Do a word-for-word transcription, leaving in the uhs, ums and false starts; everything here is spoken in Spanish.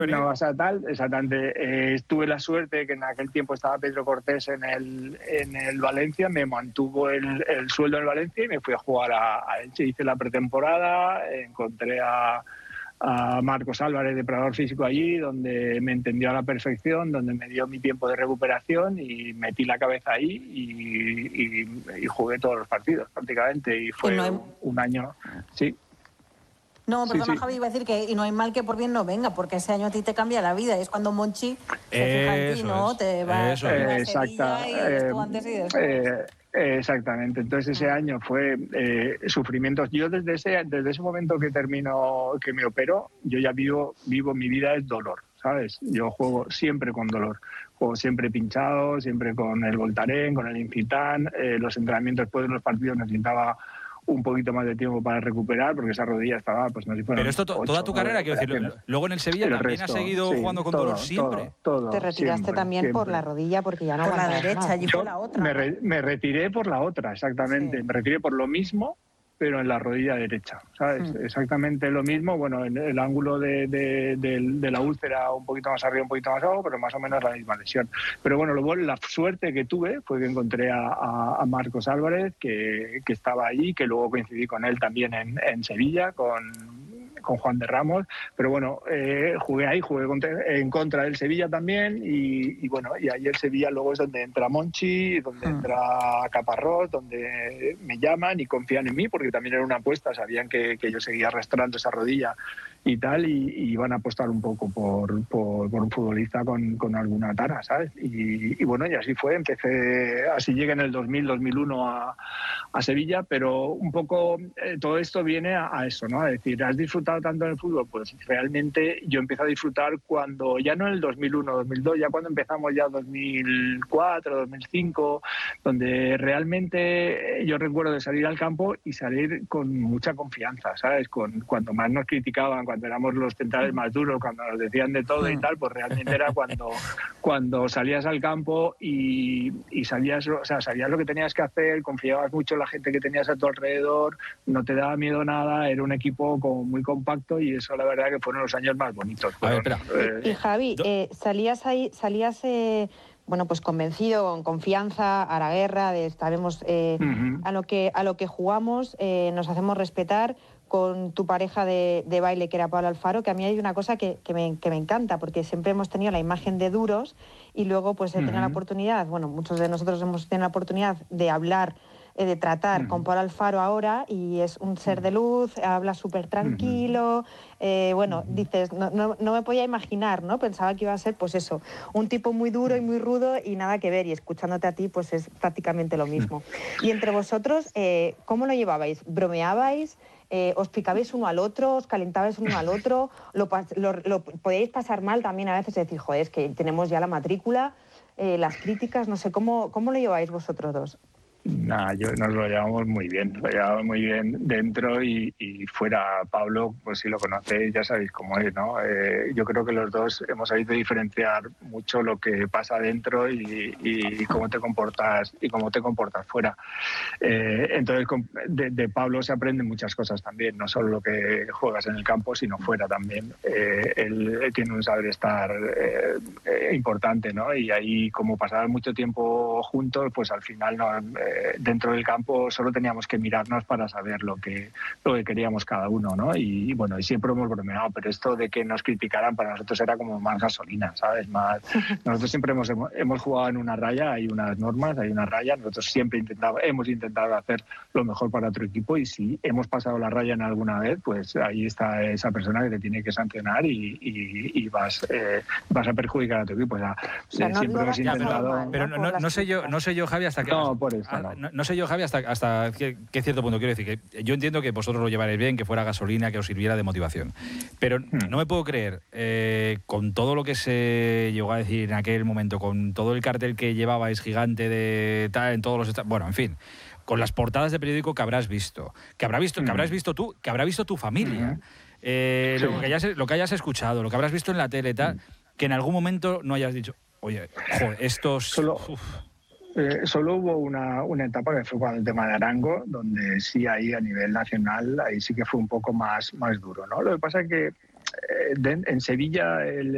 no vas a tal, exactamente. Eh, tuve la suerte que en aquel tiempo estaba Pedro Cortés en el, en el Valencia, me mantuvo el, el sueldo en Valencia y me fui a jugar a, a Elche. Hice la pretemporada, encontré a, a Marcos Álvarez, de preparador físico allí, donde me entendió a la perfección, donde me dio mi tiempo de recuperación y metí la cabeza ahí y, y, y jugué todos los partidos prácticamente. Y fue no hay... un, un año, sí. No, perdona, sí, sí. Javi, iba a decir que y no hay mal que por bien no venga, porque ese año a ti te cambia la vida. Es cuando Monchi se fija en ti, ¿no? Es, te va, eso te va es. a Sevilla y eres tú antes y después. Eh, eh, exactamente. Entonces ese ah. año fue eh, sufrimientos. Yo desde ese, desde ese momento que termino, que me opero, yo ya vivo, vivo mi vida es dolor, ¿sabes? Yo juego siempre con dolor. Juego siempre pinchado, siempre con el Voltaren, con el Incitan. Eh, los entrenamientos después de los partidos necesitaba un poquito más de tiempo para recuperar porque esa rodilla estaba, pues no sé si fueron Pero esto to, toda tu carrera, quiero decir, luego en el Sevilla el también resto, has seguido sí, jugando con todo, dolor siempre. Todo, todo, Te retiraste siempre, también siempre. por la rodilla porque ya no por la derecha, allí fue la otra. Me, re, me retiré por la otra, exactamente. Sí. Me retiré por lo mismo, pero en la rodilla derecha, ¿sabes? Mm. Exactamente lo mismo, bueno, en el ángulo de, de, de, de la úlcera un poquito más arriba, un poquito más abajo, pero más o menos la misma lesión. Pero bueno, lo, la suerte que tuve fue que encontré a, a, a Marcos Álvarez, que, que estaba allí, que luego coincidí con él también en, en Sevilla, con... con Juan de Ramos, pero bueno, eh, jugué ahí, jugué contra, en contra del Sevilla también y, y bueno, y ahí el Sevilla luego es donde entra Monchi, donde hmm. entra Caparrós, donde me llaman y confían en mí, porque también era una apuesta, sabían que, que yo seguía arrastrando esa rodilla y tal, y, y iban a apostar un poco por, por, por un futbolista con, con alguna tara, ¿sabes? Y, y bueno, y así fue, empecé, así llegué en el dos mil, dos mil uno a, a Sevilla, pero un poco eh, todo esto viene a, a eso, ¿no? A decir, ¿has disfrutado tanto en el fútbol? Pues realmente yo empecé a disfrutar cuando, ya no en el dos mil uno, dos mil dos, ya cuando empezamos ya dos mil cuatro, dos mil cinco, donde realmente yo recuerdo de salir al campo y salir con mucha confianza, ¿sabes? Con, cuando más nos criticaban, cuando éramos los centrales más duros, cuando nos decían de todo y tal, pues realmente era cuando, cuando salías al campo y, y sabías, o sea, sabías lo que tenías que hacer, confiabas mucho en la gente que tenías a tu alrededor, no te daba miedo nada, era un equipo como muy compacto y eso la verdad que fueron los años más bonitos. Fueron, ver, eh, y, y Javi, eh, salías ahí, salías eh, bueno, pues convencido, con confianza a la guerra, de sabemos eh, uh-huh. a lo que a lo que jugamos, eh, nos hacemos respetar, con tu pareja de, de baile, que era Pablo Alfaro, que a mí hay una cosa que, que, me, que me encanta, porque siempre hemos tenido la imagen de duros y luego pues he tenido uh-huh. la oportunidad, bueno, muchos de nosotros hemos tenido la oportunidad de hablar, eh, de tratar uh-huh. con Pablo Alfaro ahora, y es un ser de luz, habla súper tranquilo, eh, bueno, uh-huh. dices, no, no, no me podía imaginar, ¿no? Pensaba que iba a ser, pues eso, un tipo muy duro y muy rudo y nada que ver, y escuchándote a ti, pues es prácticamente lo mismo. Uh-huh. Y entre vosotros, eh, ¿cómo lo llevabais? ¿Bromeabais? Eh, ¿Os picabais uno al otro? ¿Os calentabais uno al otro? ¿Lo, lo, lo podíais pasar mal también a veces? Decir, joder, es que tenemos ya la matrícula, eh, las críticas, no sé, ¿cómo, cómo lo lleváis vosotros dos? Nah, yo, nos lo llevamos muy bien, lo llevamos muy bien dentro y, y fuera. Pablo, pues si lo conocéis ya sabéis cómo es, ¿no? Eh, yo creo que los dos hemos sabido diferenciar mucho lo que pasa dentro y, y cómo te comportas y cómo te comportas fuera. Eh, entonces de, de Pablo se aprenden muchas cosas también, no solo lo que juegas en el campo, sino fuera también. Eh, él, él tiene un saber estar eh, eh, importante, ¿no? Y ahí, como pasar mucho tiempo juntos, pues al final no. Eh, dentro del campo solo teníamos que mirarnos para saber lo que, lo que queríamos cada uno, ¿no? Y, y bueno, y siempre hemos bromeado, pero esto de que nos criticaran para nosotros era como más gasolina, ¿sabes? Más, nosotros siempre hemos, hemos jugado en una raya, hay unas normas, hay una raya, nosotros siempre intentado, hemos intentado hacer lo mejor para otro equipo y si hemos pasado la raya en alguna vez, pues ahí está esa persona que te tiene que sancionar y, y, y vas, eh, vas a perjudicar a tu equipo. O sea, o sea, no, siempre no hemos intentado... mal, pero no, no, no sé yo, no sé yo, Javi, hasta que... No, por eso. No. No, no sé yo, Javi, hasta, hasta qué, qué cierto punto. Quiero decir que yo entiendo que vosotros lo llevaréis bien, que fuera gasolina, que os sirviera de motivación. Pero hmm. no me puedo creer, eh, con todo lo que se llegó a decir en aquel momento, con todo el cartel que llevabais gigante de tal, en todos los... Est- bueno, en fin, con las portadas de periódico que habrás visto, que, habrá visto, hmm. que habrás visto tú, que habrá visto tu familia, hmm. eh, sí. lo, que hayas, lo que hayas escuchado, lo que habrás visto en la tele, tal, hmm. que en algún momento no hayas dicho, oye, joder, estos... Solo... Eh, solo hubo una, una etapa que fue con el tema de Arango, donde sí ahí a nivel nacional, ahí sí que fue un poco más, más duro, ¿no? Lo que pasa es que eh, de, en Sevilla el,